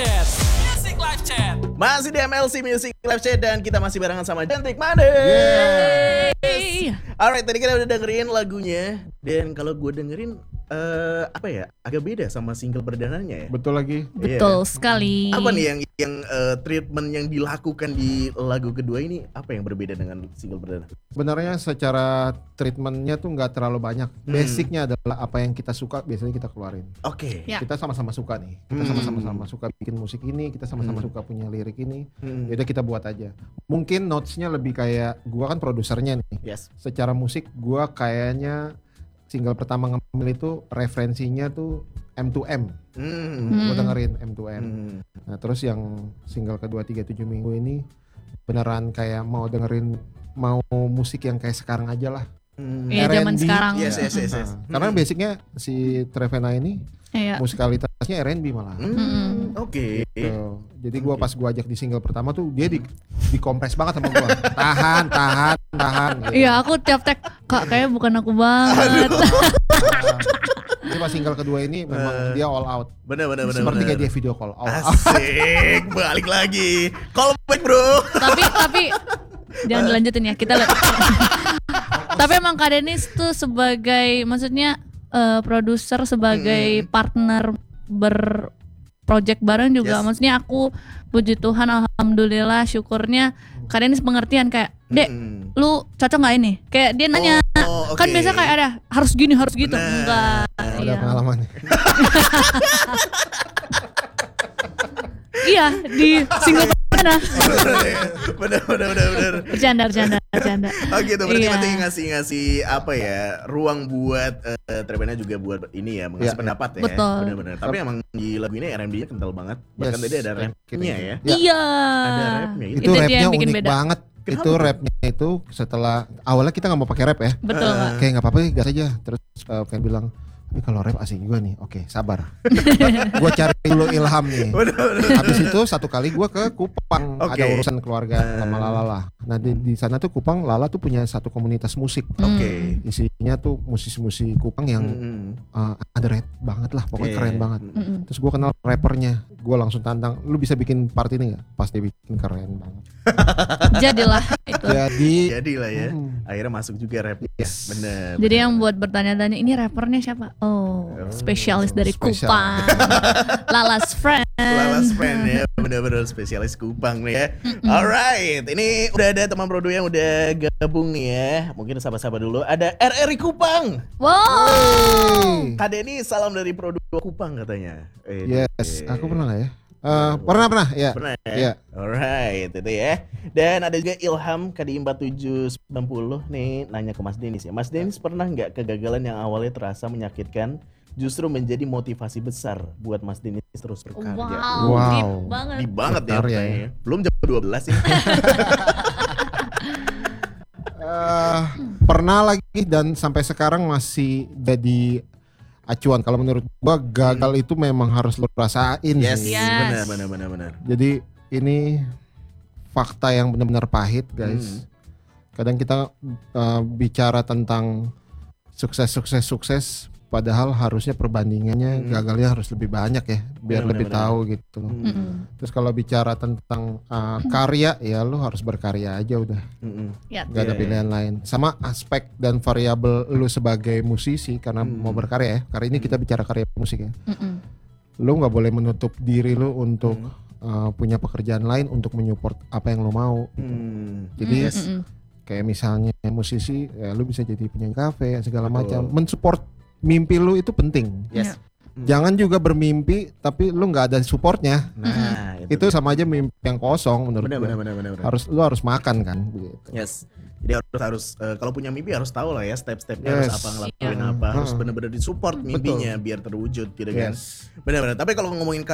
Chat. Music Live Chat. Masih di MLC Music Live Chat dan kita masih barengan sama Cantik Made. Alright, tadi kita udah dengerin lagunya dan kalau gue dengerin agak beda sama single perdananya ya. Betul lagi. Betul sekali. Apa nih yang treatment yang dilakukan di lagu kedua ini apa yang berbeda dengan single perdana? Sebenarnya secara treatmentnya tuh nggak terlalu banyak. Basicnya adalah apa yang kita suka biasanya kita keluarin. Oke. Ya. Kita sama-sama suka nih. Kita sama-sama suka bikin musik ini. Kita sama-sama suka punya lirik ini. Yaudah kita buat aja. Mungkin notesnya lebih kayak gua kan produsernya nih. Yes. Secara musik gua kayaknya single pertama ngambil itu referensinya tuh M2M. Gua dengerin M2M. Nah terus yang single kedua 37 minggu ini beneran kayak mau dengerin mau musik yang kayak sekarang aja lah. Iya zaman R&B. sekarang. Yes. Karena basicnya si Trevena ini Iya. musikalitasnya R&B malah. Oke. Gitu. Jadi pas gua ajak di single pertama tuh dia dikompres banget sama gua. Tahan. Gitu. Iya, aku tiap tag Kak kayak bukan aku banget. Jadi pas single kedua ini memang dia all out. Bener. Seperti kayak dia video call all out. Asik, balik lagi. Call back bro. tapi jangan dilanjutin ya kita. Tapi emang Kak Denis tuh sebagai maksudnya produser sebagai partner berproject bareng juga. Yes. Maksudnya aku puji Tuhan alhamdulillah syukurnya Kak Denis pengertian kayak Dek, lu cocok nggak ini? Kayak dia nanya, kan oke. biasa kayak ada harus gini harus gitu. Bener. Enggak. Ada Iya. pengalaman. Iya di single mana? Bener. Bercanda. Oh gitu, berarti Iya. berarti ngasih apa ya, ruang buat Trevena juga buat ini ya, mengasih Ya. pendapat ya. Betul. Bener. Tapi emang di lagu ini R&B-nya kental banget. Bahkan Yes. tadi ada rapnya ya. Iya. Ada rapnya. Itu Itu dia rapnya yang bikin unik beda. banget. Kenapa Itu tuh? rapnya itu setelah awalnya kita nggak mau pakai rap ya. Betul Kak. Kayak nggak apa-apa gas aja. Terus kayak bilang tapi kalau rap asik juga nih. Oke, sabar. Gua cari dulu ilham nih. Habis itu satu kali gua ke Kupang, Oke. ada urusan keluarga sama Lala lah. Nah di sana tuh Kupang Lala tuh punya satu komunitas musik. Oke. Isinya tuh musisi-musisi Kupang yang underrated banget lah, pokoknya Iya. keren banget. Terus gua kenal rappernya, gua langsung tantang, lu bisa bikin part ini nggak? Pas dia bikin keren banget. Jadilah itu. Jadi lah ya. Akhirnya masuk juga rap. Yes. Bener. Jadi yang buat bertanya-tanya ini rappernya siapa? Oh, spesialis dari spesial. Kupang. Lala's Friend. Lala's Friend ya, bener-bener spesialis Kupang nih ya. Alright, ini udah ada teman produ yang udah gabung nih ya. Mungkin sapa-sapa dulu. Ada RRI Kupang. Wow. Kak Denny, salam dari produ Kupang katanya. Yes, aku pernah nggak ya? Pernah ya. Pernah ya? Iya. Alright, itu ya. Dan ada juga Ilham Kadi 4790 nih nanya ke Mas Denis ya. Mas Denis pernah nggak kegagalan yang awalnya terasa menyakitkan justru menjadi motivasi besar buat Mas Denis terus berkarya? Wow, Wow. deep banget. Di banget ya, Bentar ya. pertanyaannya. Belum jam 12 ya. Pernah lagi dan sampai sekarang masih jadi acuan. Kalau menurut gua gagal itu memang harus lo rasain. Yes, sih. Yes. benar. Jadi ini fakta yang benar-benar pahit, guys. Kadang kita bicara tentang sukses, padahal harusnya perbandingannya gagalnya harus lebih banyak ya, biar lebih Benar-benar. tahu gitu. Terus kalau bicara tentang karya, ya lo harus berkarya aja udah. Ya. Gak ada Iya. pilihan lain. Sama aspek dan variabel lu sebagai musisi karena mau berkarya ya. Karena ini kita bicara karya musik ya. Lu nggak boleh menutup diri lu untuk punya pekerjaan lain untuk menyupport apa yang lu mau. Jadi kayak misalnya musisi, ya lu bisa jadi penyanyi kafe segala macam. Mensupport mimpi lu itu penting. Yes. Jangan juga bermimpi tapi lu nggak ada supportnya. Nah, Itu sama aja mimpi yang kosong menurut benar. gua. Lu harus makan kan begitu. Yes. Jadi harus kalau punya mimpi harus tahu lah ya step-stepnya harus Yes. apa ngelakuin apa, harus benar-benar disupport mimpinya biar terwujud gitu kan. Yes. Benar-benar. Tapi kalau ngomongin